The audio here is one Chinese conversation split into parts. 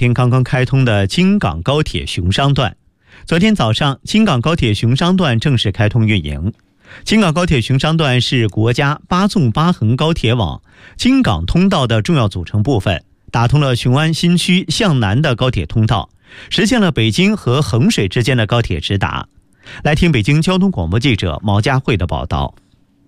天刚刚开通的京港高铁熊商段。昨天早上，京港高铁熊商段正式开通运营。京港高铁熊商段是国家8纵8横高铁网京港通道的重要组成部分，打通了雄安新区向南的高铁通道，实现了北京和衡水之间的高铁直达。来听北京交通广播记者毛佳慧的报道。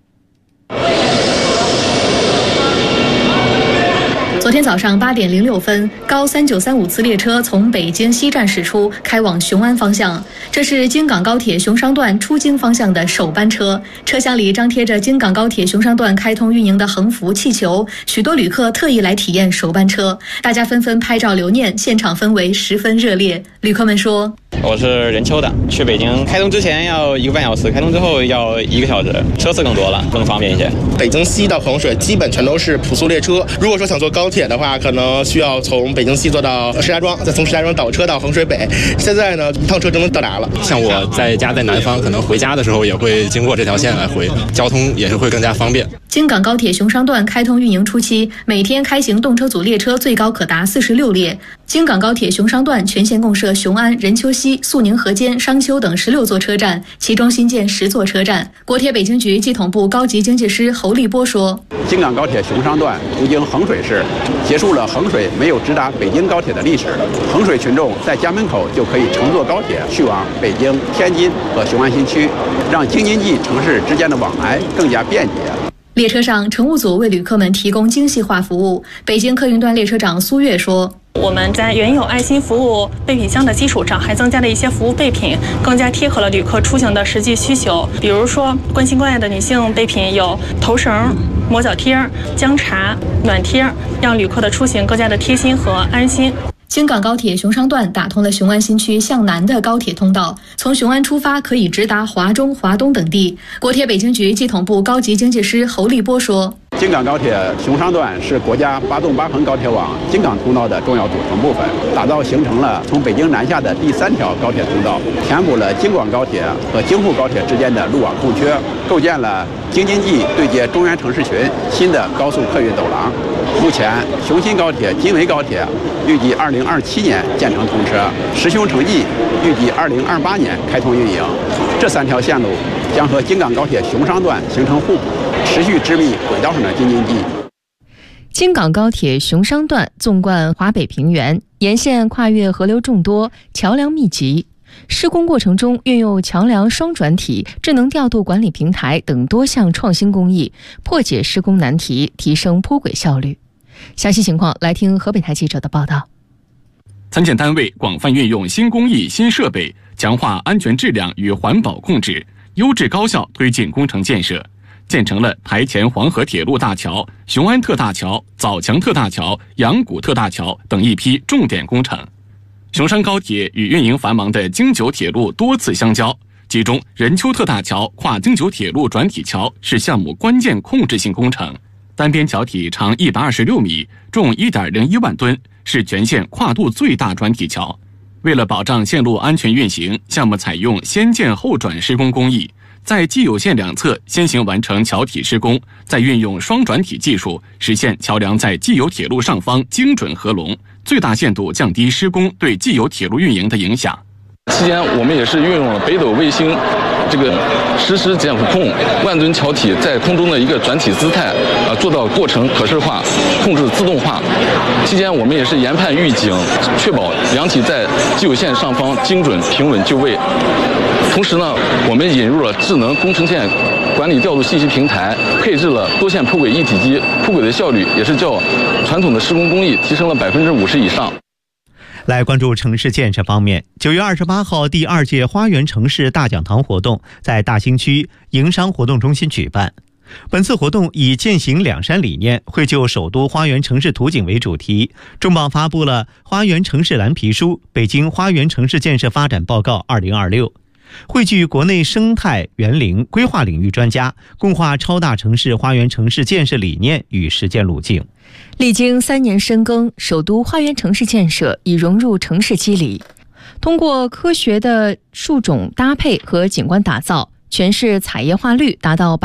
昨天早上8点06分，高3935次列车从北京西站驶出，开往雄安方向。这是京港高铁熊商段出京方向的首班车，车厢里张贴着京港高铁熊商段开通运营的横幅、气球，许多旅客特意来体验首班车，大家纷纷拍照留念，现场氛围十分热烈。旅客们说：“ 我是任丘的，去北京开通之前要1个半小时，开通之后要1个小时，车次更多了，更方便一些。 北京西到衡水基本全都是普速列车，如果说想坐高铁的话，可能需要从北京西坐到石家庄，再从石家庄倒车到衡水北。现在呢，一趟车就能到达了。 像我在家在南方，可能回家的时候也会经过这条线来回，交通也是会更加方便。 京港高铁熊商段开通运营初期，每天开行动车组列车最高可达46列。京港高铁熊商段全线共设雄安、任丘西、肃宁河间、商丘等16座车站，其中新建10座车站。国铁北京局系统部高级经济师侯立波说：“ 京港高铁熊商段途经衡水市，结束了衡水没有直达北京高铁的历史。衡水群众在家门口就可以乘坐高铁去往北京、天津和雄安新区，让京津冀城市之间的往来更加便捷。” 列车上，乘务组为旅客们提供精细化服务。北京客运段列车长苏月说：“ 我们在原有爱心服务备品箱的基础上，还增加了一些服务备品，更加贴合了旅客出行的实际需求。比如说，关心关爱的女性备品有头绳、磨脚贴、姜茶、暖贴，让旅客的出行更加的贴心和安心。” 京港高铁熊商段打通了雄安新区向南的高铁通道，从雄安出发可以直达华中、华东等地。国铁北京局系统部高级经济师侯立波说：“ 京港高铁熊商段是国家8纵8横高铁网京港通道的重要组成部分，打造形成了从北京南下的第3条高铁通道，填补了京广高铁和京沪高铁之间的路网空缺，构建了京津冀对接中原城市群新的高速客运走廊。目前，雄新高铁、金维高铁预计2027年建成通车，实雄成冀预计2028年开通运营。这3条线路将和京港高铁熊商段形成互补，持续织密轨道上的京津冀。” 京港高铁熊商段纵贯华北平原，沿线跨越河流众多，桥梁密集。施工过程中运用桥梁双转体、智能调度管理平台等多项创新工艺，破解施工难题，提升铺轨效率。详细情况来听河北台记者的报道。 参建单位广泛运用新工艺、新设备，强化安全质量与环保控制，优质高效推进工程建设，建成了台前黄河铁路大桥、雄安特大桥、枣强特大桥、阳谷特大桥等一批重点工程。熊商高铁与运营繁忙的京九铁路多次相交，其中任丘特大桥跨京九铁路转体桥是项目关键控制性工程，单边桥体长126米，重1.01万吨，是全线跨度最大转体桥。为了保障线路安全运行，项目采用先建后转施工工艺，在既有线两侧先行完成桥体施工，再运用双转体技术，实现桥梁在既有铁路上方精准合龙，最大限度降低施工对既有铁路运营的影响。 期间，我们也是运用了北斗卫星这个实时监控万吨桥体在空中的一个转体姿态，做到过程可视化、控制自动化。期间，我们也是研判预警，确保梁体在既有线上方精准平稳就位。同时呢，我们引入了智能工程线管理调度信息平台，配置了多线铺轨一体机，铺轨的效率也是较传统的施工工艺提升了50%以上。 来关注城市建设方面，9月28号第2届花园城市大讲堂活动在大兴区营商活动中心举办。本次活动以践行两山理念，绘就首都花园城市图景为主题，重磅发布了花园城市蓝皮书《北京花园城市建设发展报告2026》，汇聚国内生态、园林、规划领域专家，共话超大城市花园城市建设理念与实践路径。 历经3年深耕，首都花园城市建设已融入城市肌理。通过科学的树种搭配和景观打造，全市彩叶化率达到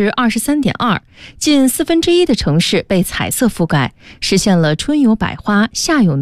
23.2%，近1/4的城市被彩色覆盖，实现了春有百花，夏有